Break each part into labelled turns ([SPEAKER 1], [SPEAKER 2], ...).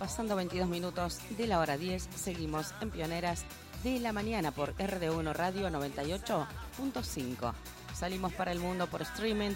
[SPEAKER 1] pasando 22 minutos de la hora 10, seguimos en Pioneras de la Mañana por RD1 Radio 98.5. Salimos para el mundo por streaming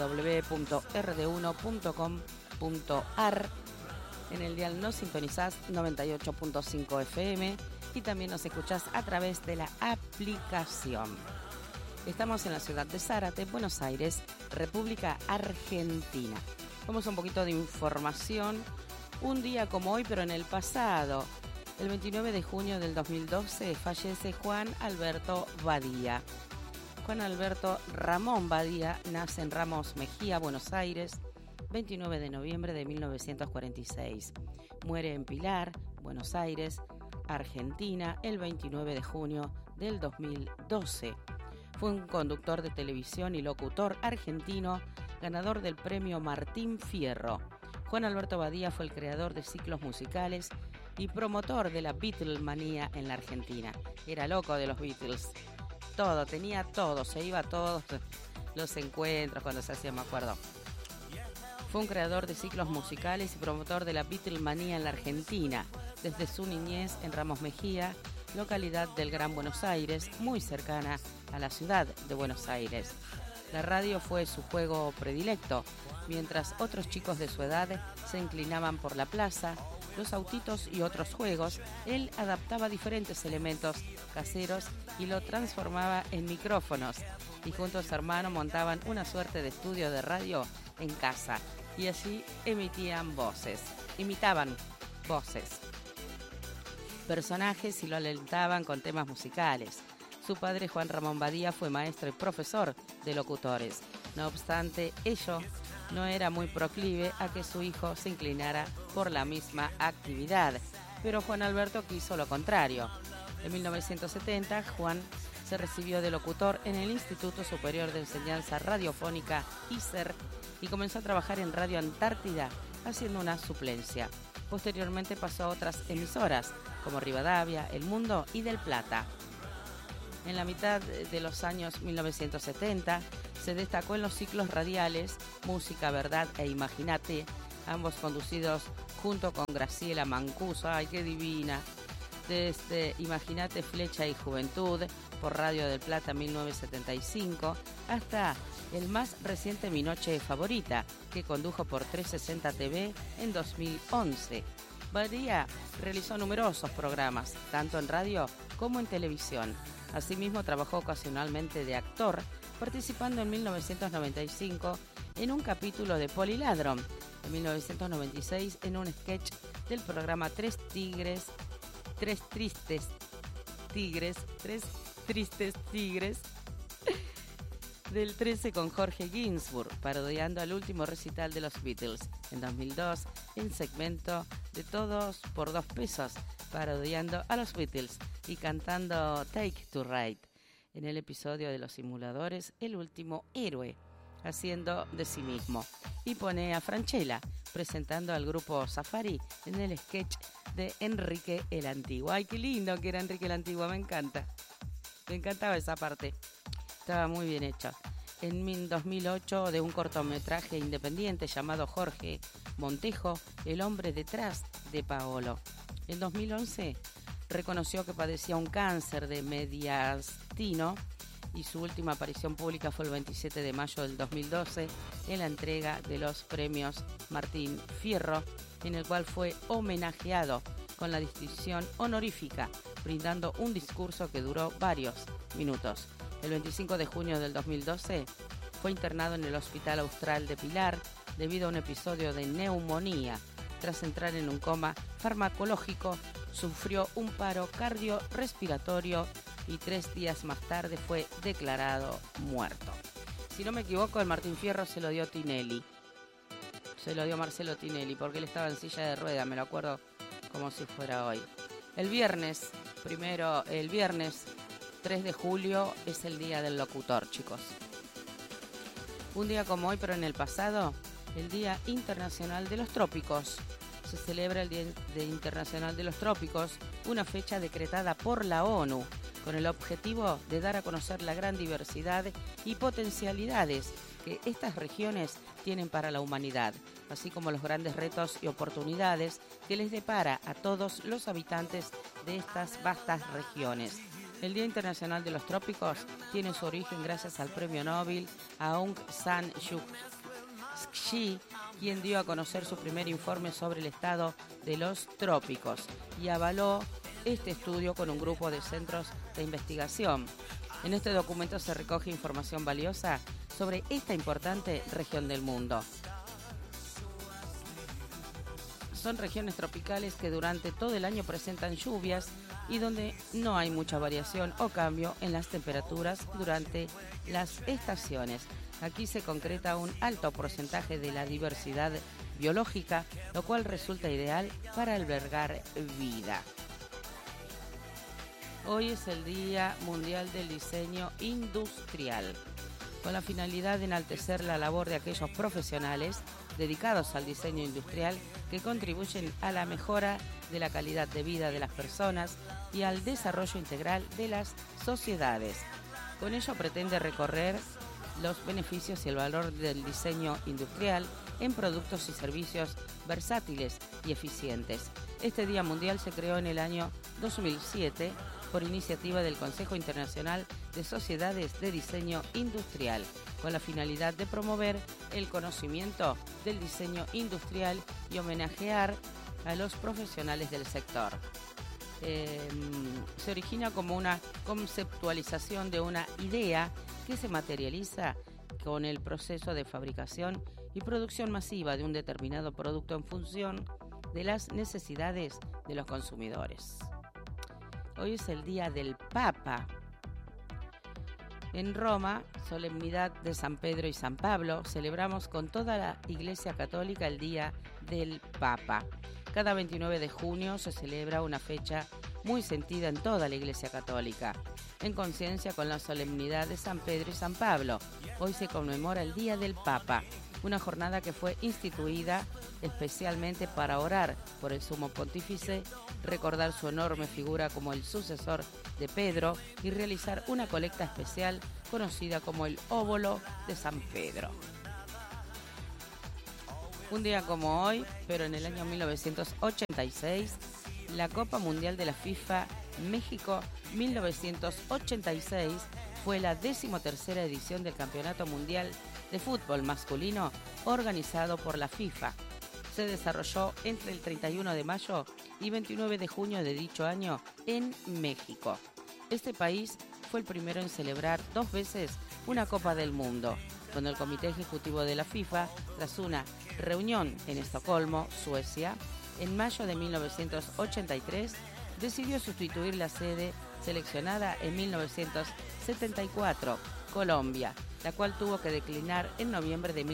[SPEAKER 1] www.rd1.com.ar. En el dial nos sintonizás 98.5 FM y también nos escuchás a través de la aplicación. Estamos en la ciudad de Zárate, Buenos Aires, República Argentina. Vamos a un poquito de información. Un día como hoy, pero en el pasado, el 29 de junio del 2012, fallece Juan Alberto Badía. Juan Alberto Ramón Badía nace en Ramos Mejía, Buenos Aires, 29 de noviembre de 1946. Muere en Pilar, Buenos Aires, Argentina, el 29 de junio del 2012. Fue un conductor de televisión y locutor argentino, ganador del premio Martín Fierro. Juan Alberto Badía fue el creador de ciclos musicales y promotor de la Beatlemanía en la Argentina. Era loco de los Beatles. Todo, tenía todo, se iba a todos los encuentros cuando se hacía, me acuerdo. Fue un creador de ciclos musicales y promotor de la Beatlemanía en la Argentina, desde su niñez en Ramos Mejía, localidad del Gran Buenos Aires, muy cercana a la ciudad de Buenos Aires. La radio fue su juego predilecto, mientras otros chicos de su edad se inclinaban por la plaza, los autitos y otros juegos. Él adaptaba diferentes elementos caseros y lo transformaba en micrófonos, y junto a su hermano montaban una suerte de estudio de radio en casa, y allí imitaban voces, personajes, y lo alentaban con temas musicales. Su padre, Juan Ramón Badía, fue maestro y profesor de locutores. No obstante, ello no era muy proclive a que su hijo se inclinara por la misma actividad, pero Juan Alberto quiso lo contrario. En 1970, Juan se recibió de locutor en el Instituto Superior de Enseñanza Radiofónica, ISER, y comenzó a trabajar en Radio Antártida, haciendo una suplencia. Posteriormente pasó a otras emisoras, como Rivadavia, El Mundo y Del Plata. En la mitad de los años 1970, se destacó en los ciclos radiales Música, Verdad e Imaginate, ambos conducidos junto con Graciela Mancuso. ¡Ay, qué divina! Desde Imaginate, Flecha y Juventud, por Radio del Plata 1975, hasta el más reciente Mi Noche Favorita, que condujo por 360 TV en 2011. Badía realizó numerosos programas, tanto en radio como en televisión. Asimismo, trabajó ocasionalmente de actor, participando en 1995 en un capítulo de Poliladron, en 1996 en un sketch del programa Tres Tristes Tigres del 13 con Jorge Ginsburg, parodiando al último recital de los Beatles. En 2002, en segmento de Todos por 2 pesos, parodiando a los Beatles y cantando Take to Ride. En el episodio de Los Simuladores, El Último Héroe, haciendo de sí mismo. Y pone a Franchella, presentando al grupo Safari en el sketch de Enrique el Antiguo. ¡Ay, qué lindo que era Enrique el Antiguo! Me encanta. Me encantaba esa parte. Estaba muy bien hecha. En 2008, de un cortometraje independiente llamado Jorge Montejo, el hombre detrás de Paolo. En 2011, reconoció que padecía un cáncer de mediastino, y su última aparición pública fue el 27 de mayo del 2012 en la entrega de los premios Martín Fierro, en el cual fue homenajeado con la distinción honorífica, brindando un discurso que duró varios minutos. El 25 de junio del 2012 fue internado en el Hospital Austral de Pilar debido a un episodio de neumonía. Tras entrar en un coma farmacológico, sufrió un paro cardiorrespiratorio y 3 días más tarde fue declarado muerto. Si no me equivoco, el Martín Fierro se lo dio Tinelli. Se lo dio Marcelo Tinelli, porque él estaba en silla de rueda, me lo acuerdo como si fuera hoy. El viernes 3 de julio es el Día del Locutor, chicos. Un día como hoy, pero en el pasado, el Día Internacional de los Trópicos. Se celebra el Día Internacional de los Trópicos, una fecha decretada por la ONU, con el objetivo de dar a conocer la gran diversidad y potencialidades que estas regiones tienen para la humanidad. así como los grandes retos y oportunidades que les depara a todos los habitantes de estas vastas regiones. El Día Internacional de los Trópicos tiene su origen gracias al premio Nobel Aung San Suu Kyi, quien dio a conocer su primer informe sobre el estado de los trópicos y avaló este estudio con un grupo de centros de investigación. En este documento se recoge información valiosa sobre esta importante región del mundo. Son regiones tropicales que durante todo el año presentan lluvias y donde no hay mucha variación o cambio en las temperaturas durante las estaciones. Aquí se concreta un alto porcentaje de la diversidad biológica, lo cual resulta ideal para albergar vida. Hoy es el Día Mundial del Diseño Industrial, con la finalidad de enaltecer la labor de aquellos profesionales dedicados al diseño industrial que contribuyen a la mejora de la calidad de vida de las personas y al desarrollo integral de las sociedades. Con ello pretende recorrer los beneficios y el valor del diseño industrial en productos y servicios versátiles y eficientes. Este Día Mundial se creó en el año 2007 por iniciativa del Consejo Internacional de Sociedades de Diseño Industrial, con la finalidad de promover el conocimiento del diseño industrial y homenajear a los profesionales del sector. Se origina como una conceptualización de una idea que se materializa con el proceso de fabricación y producción masiva de un determinado producto en función de las necesidades de los consumidores. Hoy es el Día del Papa. En Roma, solemnidad de San Pedro y San Pablo, celebramos con toda la Iglesia Católica el Día del Papa. Cada 29 de junio se celebra una fecha muy sentida en toda la Iglesia Católica, en conciencia con la solemnidad de San Pedro y San Pablo. Hoy se conmemora el Día del Papa, una jornada que fue instituida especialmente para orar por el Sumo Pontífice, recordar su enorme figura como el sucesor de Pedro y realizar una colecta especial conocida como el Óbolo de San Pedro. Un día como hoy, pero en el año 1986, la Copa Mundial de la FIFA México 1986 fue la 13ª edición del Campeonato Mundial de Fútbol Masculino organizado por la FIFA. Se desarrolló entre el 31 de mayo y 29 de junio de dicho año en México. Este país fue el primero en celebrar 2 veces una Copa del Mundo, cuando el Comité Ejecutivo de la FIFA, tras una reunión en Estocolmo, Suecia, en mayo de 1983, decidió sustituir la sede seleccionada en 1974, Colombia, la cual tuvo que declinar en noviembre de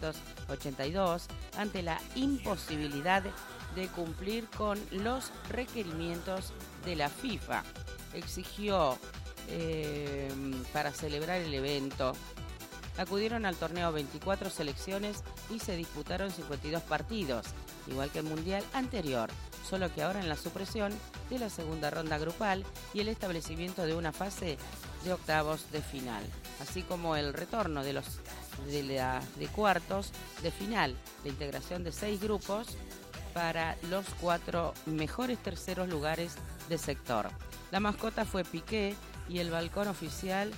[SPEAKER 1] 1982 ante la imposibilidad de cumplir con los requerimientos de la FIFA. Exigió para celebrar el evento. Acudieron al torneo 24 selecciones y se disputaron 52 partidos, igual que el mundial anterior, solo que ahora en la supresión de la segunda ronda grupal y el establecimiento de una fase de octavos de final, así como el retorno de cuartos de final, la integración de 6 grupos para los 4 mejores terceros lugares de sector. La mascota fue Piqué y el balcón oficial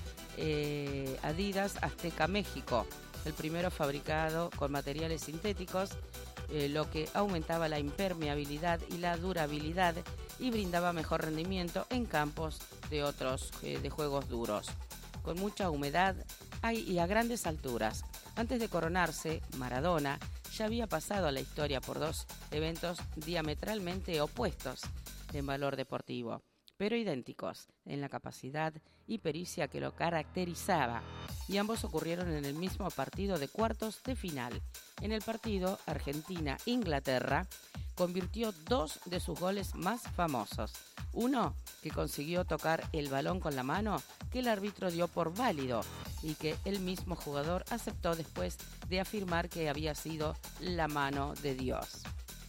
[SPEAKER 1] Adidas Azteca México, el primero fabricado con materiales sintéticos, lo que aumentaba la impermeabilidad y la durabilidad y brindaba mejor rendimiento en campos de juegos duros, con mucha humedad y a grandes alturas. Antes de coronarse, Maradona ya había pasado a la historia por 2 eventos diametralmente opuestos en valor deportivo, pero idénticos en la capacidad y pericia que lo caracterizaba, y ambos ocurrieron en el mismo partido de cuartos de final. En el partido Argentina-Inglaterra convirtió 2 de sus goles más famosos. Uno, que consiguió tocar el balón con la mano que el árbitro dio por válido y que el mismo jugador aceptó después de afirmar que había sido la mano de Dios.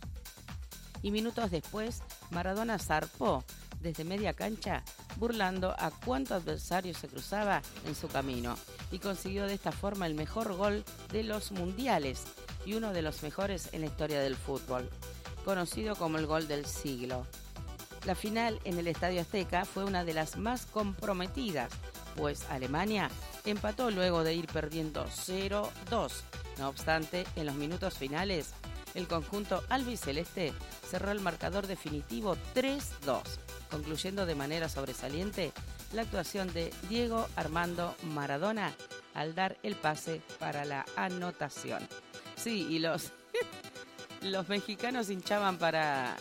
[SPEAKER 1] Y minutos después, Maradona zarpó desde media cancha, burlando a cuánto adversario se cruzaba en su camino, y consiguió de esta forma el mejor gol de los mundiales y uno de los mejores en la historia del fútbol, conocido como el gol del siglo. La final en el Estadio Azteca fue una de las más comprometidas, pues Alemania empató luego de ir perdiendo 0-2. No obstante, en los minutos finales, el conjunto albiceleste cerró el marcador definitivo 3-2, concluyendo de manera sobresaliente la actuación de Diego Armando Maradona al dar el pase para la anotación. Sí, y los mexicanos hinchaban para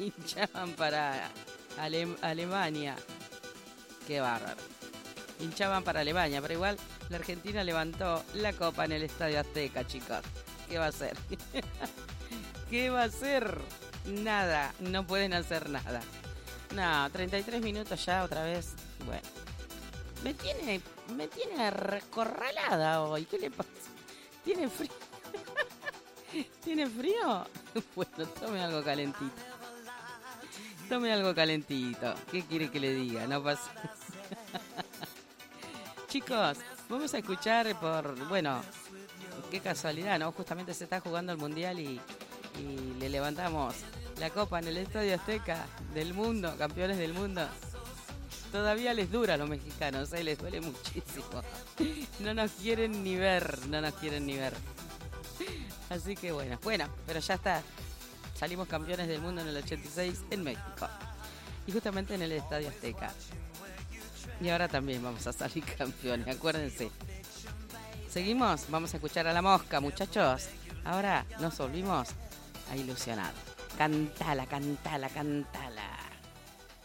[SPEAKER 1] Alemania. Qué bárbaro. Hinchaban para Alemania, pero igual la Argentina levantó la copa en el Estadio Azteca, chicos. ¿Qué va a hacer? ¿Qué va a hacer? Nada, no pueden hacer nada. No, 33 minutos ya otra vez. Bueno, me tiene recorralada hoy. ¿Qué le pasa? ¿Tiene frío? ¿Tiene frío? Bueno, tome algo calentito. Tome algo calentito. ¿Qué quiere que le diga? No pasa. Chicos, vamos a escuchar bueno, qué casualidad, ¿no? Justamente se está jugando el Mundial y le levantamos la copa en el Estadio Azteca del mundo, campeones del mundo. Todavía les dura a los mexicanos, les duele muchísimo. No nos quieren ni ver. Así que bueno, pero ya está. Salimos campeones del mundo en el 86 en México. Y justamente en el Estadio Azteca. Y ahora también vamos a salir campeones, acuérdense. Seguimos, vamos a escuchar a La Mosca, muchachos. Ahora nos volvimos a ilusionar. Cantala, cantala, cantala.